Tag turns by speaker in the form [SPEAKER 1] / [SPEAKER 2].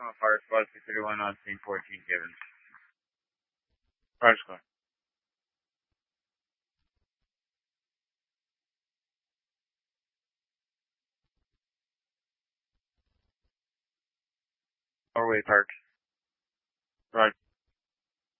[SPEAKER 1] on fire squad 631 on scene 14 given. Fire squad. Norway Park. Right.